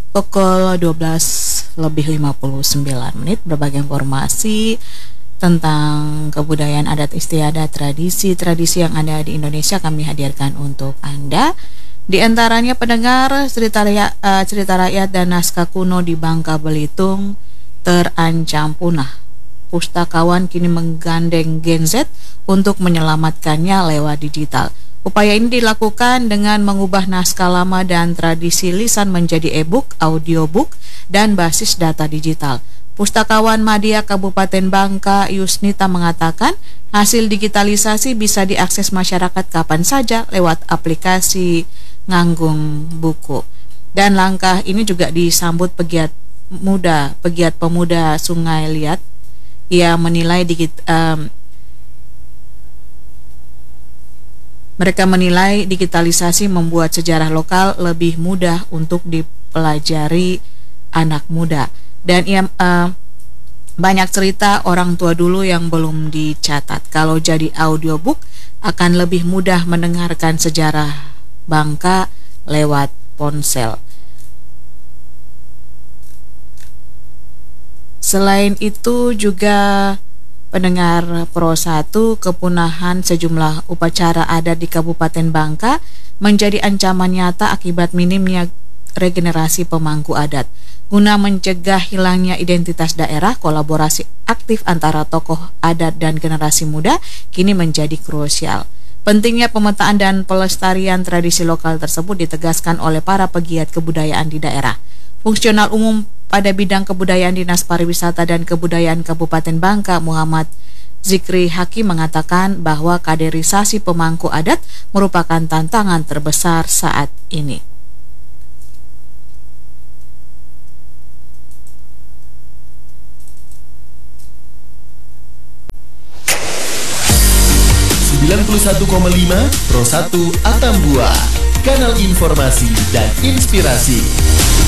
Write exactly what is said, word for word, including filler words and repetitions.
Pukul dua belas lebih lima puluh sembilan menit, berbagai informasi tentang kebudayaan adat istiadat, tradisi-tradisi yang ada di Indonesia kami hadirkan untuk Anda. Di antaranya pendengar cerita rakyat, uh, cerita rakyat dan naskah kuno di Bangka Belitung terancam punah. Pustakawan kini menggandeng Gen Z untuk menyelamatkannya lewat digital. Upaya ini dilakukan dengan mengubah naskah lama dan tradisi lisan menjadi e-book, audiobook, dan basis data digital. Pustakawan Madya Kabupaten Bangka, Yusnita, mengatakan hasil digitalisasi bisa diakses masyarakat kapan saja lewat aplikasi nganggung buku. Dan langkah ini juga disambut pegiat muda, pegiat pemuda Sungai Liat. Ia menilai digit, um, mereka menilai digitalisasi membuat sejarah lokal lebih mudah untuk dipelajari anak muda. Dan ia uh, banyak cerita orang tua dulu yang belum dicatat. Kalau jadi audiobook akan lebih mudah mendengarkan sejarah Bangka lewat ponsel. Selain itu juga pendengar Pro satu, kepunahan sejumlah upacara adat di Kabupaten Bangka menjadi ancaman nyata akibat minimnya regenerasi pemangku adat. Guna mencegah hilangnya identitas daerah, kolaborasi aktif antara tokoh adat dan generasi muda kini menjadi krusial. Pentingnya pemetaan dan pelestarian tradisi lokal tersebut ditegaskan oleh para pegiat kebudayaan di daerah. Fungsional umum pada bidang kebudayaan Dinas Pariwisata dan Kebudayaan Kabupaten Bangka, Muhammad Zikri Hakim, mengatakan bahwa kaderisasi pemangku adat merupakan tantangan terbesar saat ini. sembilan puluh satu koma lima Pro satu Atambua, kanal informasi dan inspirasi.